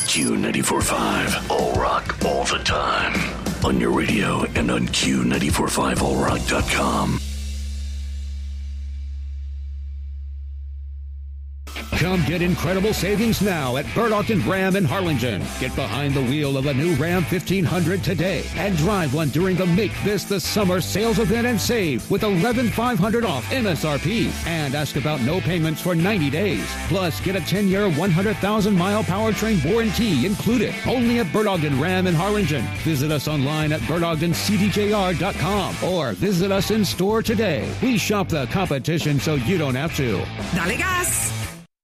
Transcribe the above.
Q94.5. All rock, all the time. On your radio and on Q945allrock.com. Come get incredible savings now at Bert Ogden Ram in Harlingen. Get behind the wheel of a new Ram 1500 today and drive one during the Make This the Summer sales event and save with $11,500 off MSRP. And ask about no payments for 90 days. Plus, get a 10-year, 100,000-mile powertrain warranty included. Only at Bert Ogden Ram in Harlingen. Visit us online at BertOgdenCDJR.com or visit us in store today. We shop the competition so you don't have to. Dale gas!